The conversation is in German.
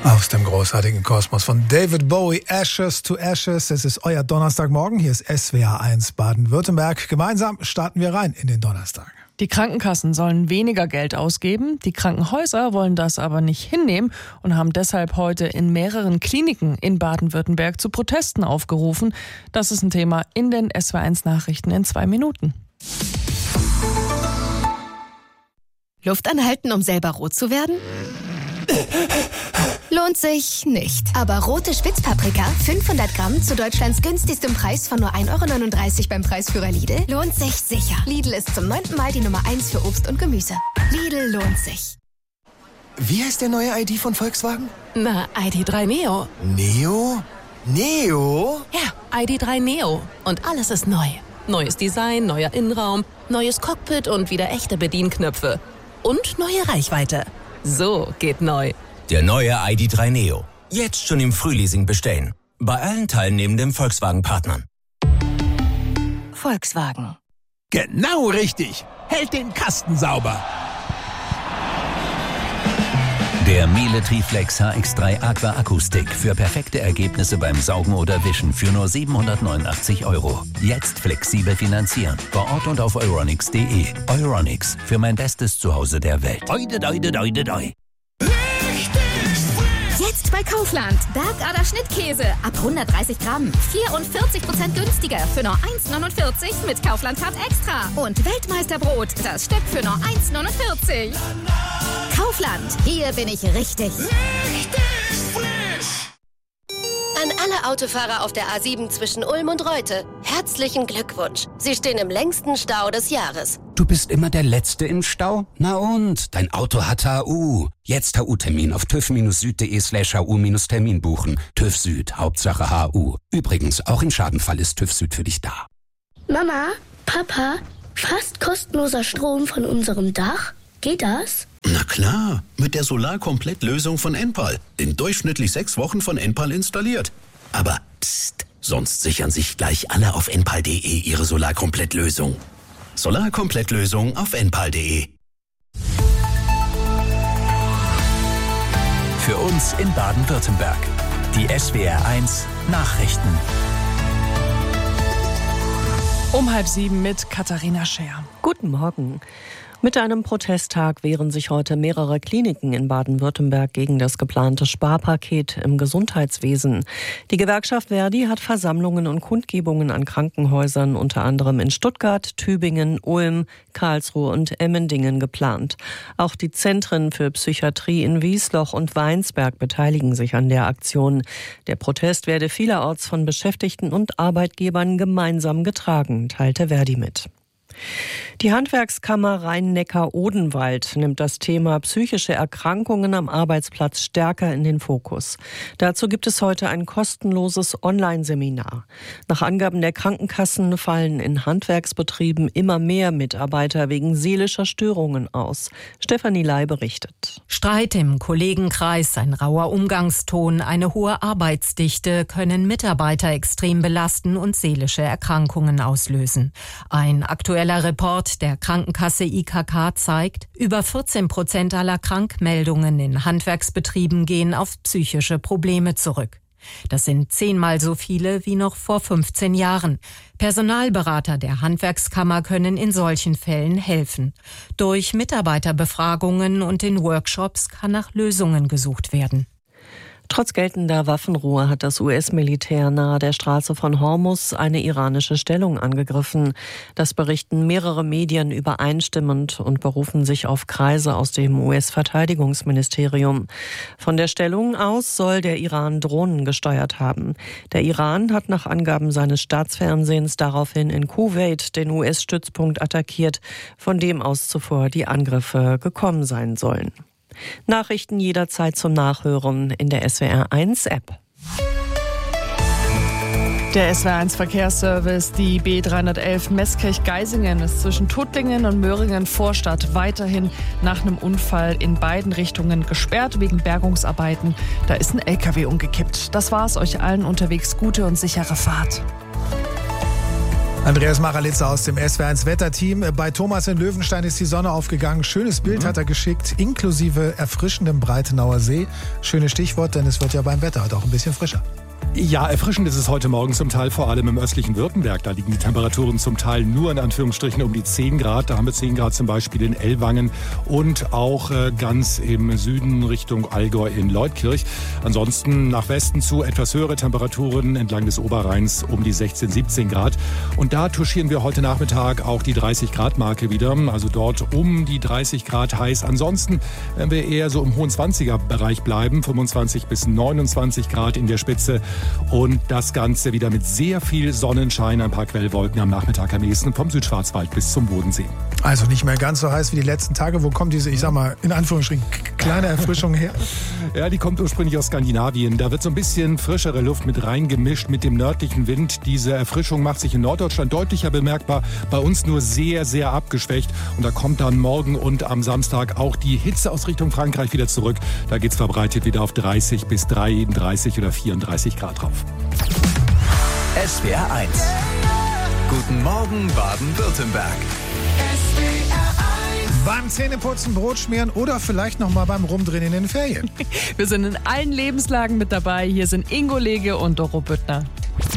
Aus dem großartigen Kosmos von David Bowie, Ashes to Ashes. Es ist euer Donnerstagmorgen, hier ist SWR 1 Baden-Württemberg. Gemeinsam starten wir rein in den Donnerstag. Die Krankenkassen sollen weniger Geld ausgeben, die Krankenhäuser wollen das aber nicht hinnehmen und haben deshalb heute in mehreren Kliniken in Baden-Württemberg zu Protesten aufgerufen. Das ist ein Thema in den SWR 1 Nachrichten in 2 Minuten. Luft anhalten, um selber rot zu werden? Lohnt sich nicht. Aber rote Spitzpaprika, 500 Gramm zu Deutschlands günstigstem Preis von nur 1,39 € beim Preisführer Lidl, lohnt sich sicher. Lidl ist zum 9. Mal die Nummer 1 für Obst und Gemüse. Lidl lohnt sich. Wie heißt der neue ID von Volkswagen? Na, ID.3 Neo. Neo? Neo? Ja, ID.3 Neo. Und alles ist neu. Neues Design, neuer Innenraum, neues Cockpit und wieder echte Bedienknöpfe. Und neue Reichweite. So geht neu. Der neue ID.3 Neo. Jetzt schon im Frühleasing bestellen. Bei allen teilnehmenden Volkswagen-Partnern. Volkswagen. Genau richtig. Hält den Kasten sauber. Der Miele Triflex HX3 Aqua Akustik für perfekte Ergebnisse beim Saugen oder Wischen für nur 789 €. Jetzt flexibel finanzieren. Vor Ort und auf euronics.de. Euronics, für mein bestes Zuhause der Welt. Oide, doide, doide, doi. Jetzt bei Kaufland. Bergader Schnittkäse ab 130 Gramm. 44% günstiger für nur 1,49 mit Kaufland Card Extra. Und Weltmeisterbrot, das Stück für nur 1,49. Kaufland, hier bin ich richtig. Richtig frisch. An alle Autofahrer auf der A7 zwischen Ulm und Reute, herzlichen Glückwunsch. Sie stehen im längsten Stau des Jahres. Du bist immer der Letzte im Stau? Na und? Dein Auto hat HU. Jetzt HU-Termin auf tüv-süd.de/HU-Termin buchen. TÜV Süd, Hauptsache HU. Übrigens, auch im Schadenfall ist TÜV Süd für dich da. Mama, Papa, fast kostenloser Strom von unserem Dach? Geht das? Na klar, mit der Solar-Komplett-Lösung von Enpal. In durchschnittlich 6 Wochen von Enpal installiert. Aber pst, sonst sichern sich gleich alle auf enpal.de ihre Solar-Komplett-Lösung. Solar-Komplett-Lösung auf enpal.de. Für uns in Baden-Württemberg. Die SWR 1 Nachrichten. Um 6:30 mit Katharina Scher. Guten Morgen. Mit einem Protesttag wehren sich heute mehrere Kliniken in Baden-Württemberg gegen das geplante Sparpaket im Gesundheitswesen. Die Gewerkschaft Verdi hat Versammlungen und Kundgebungen an Krankenhäusern unter anderem in Stuttgart, Tübingen, Ulm, Karlsruhe und Emmendingen geplant. Auch die Zentren für Psychiatrie in Wiesloch und Weinsberg beteiligen sich an der Aktion. Der Protest werde vielerorts von Beschäftigten und Arbeitgebern gemeinsam getragen, teilte Verdi mit. Die Handwerkskammer Rhein-Neckar-Odenwald nimmt das Thema psychische Erkrankungen am Arbeitsplatz stärker in den Fokus. Dazu gibt es heute ein kostenloses Online-Seminar. Nach Angaben der Krankenkassen fallen in Handwerksbetrieben immer mehr Mitarbeiter wegen seelischer Störungen aus. Stefanie Ley berichtet. Streit im Kollegenkreis, ein rauer Umgangston, eine hohe Arbeitsdichte können Mitarbeiter extrem belasten und seelische Erkrankungen auslösen. Ein aktueller Report der Krankenkasse IKK zeigt, über 14% aller Krankmeldungen in Handwerksbetrieben gehen auf psychische Probleme zurück. Das sind 10-mal so viele wie noch vor 15 Jahren. Personalberater der Handwerkskammer können in solchen Fällen helfen. Durch Mitarbeiterbefragungen und in Workshops kann nach Lösungen gesucht werden. Trotz geltender Waffenruhe hat das US-Militär nahe der Straße von Hormuz eine iranische Stellung angegriffen. Das berichten mehrere Medien übereinstimmend und berufen sich auf Kreise aus dem US-Verteidigungsministerium. Von der Stellung aus soll der Iran Drohnen gesteuert haben. Der Iran hat nach Angaben seines Staatsfernsehens daraufhin in Kuwait den US-Stützpunkt attackiert, von dem aus zuvor die Angriffe gekommen sein sollen. Nachrichten jederzeit zum Nachhören in der SWR1-App. Der SWR1 Verkehrsservice, die B311 Meßkirch-Geisingen ist zwischen Tuttlingen und Möhringen-Vorstadt weiterhin nach einem Unfall in beiden Richtungen gesperrt wegen Bergungsarbeiten. Da ist ein LKW umgekippt. Das war's, euch allen unterwegs gute und sichere Fahrt. Andreas Maralitzer aus dem SWR1 Wetterteam. Bei Thomas in Löwenstein ist die Sonne aufgegangen. Schönes Bild hat er geschickt, inklusive erfrischendem Breitenauer See. Schönes Stichwort, denn es wird ja beim Wetter heute auch ein bisschen frischer. Ja, erfrischend ist es heute Morgen zum Teil, vor allem im östlichen Württemberg. Da liegen die Temperaturen zum Teil nur in Anführungsstrichen um die 10 Grad. Da haben wir 10 Grad zum Beispiel in Ellwangen und auch ganz im Süden Richtung Allgäu in Leutkirch. Ansonsten nach Westen zu etwas höhere Temperaturen entlang des Oberrheins um die 16, 17 Grad. Und da touchieren wir heute Nachmittag auch die 30-Grad-Marke wieder. Also dort um die 30 Grad heiß. Ansonsten werden wir eher so im hohen 20er-Bereich bleiben. 25 bis 29 Grad in der Spitze. Und das Ganze wieder mit sehr viel Sonnenschein, ein paar Quellwolken am Nachmittag am nächsten vom Südschwarzwald bis zum Bodensee. Also nicht mehr ganz so heiß wie die letzten Tage. Wo kommt diese, ich sag mal, in Anführungsstrichen kleine Erfrischung her? Ja, die kommt ursprünglich aus Skandinavien. Da wird so ein bisschen frischere Luft mit reingemischt mit dem nördlichen Wind. Diese Erfrischung macht sich in Norddeutschland deutlicher bemerkbar, bei uns nur sehr, sehr abgeschwächt. Und da kommt dann morgen und am Samstag auch die Hitze aus Richtung Frankreich wieder zurück. Da geht's verbreitet wieder auf 30 bis 33 oder 34 Grad drauf. SWR 1. Guten Morgen Baden-Württemberg. Beim Zähneputzen, Brot schmieren oder vielleicht noch mal beim Rumdrehen in den Ferien. Wir sind in allen Lebenslagen mit dabei. Hier sind Ingo Lege und Doro Büttner.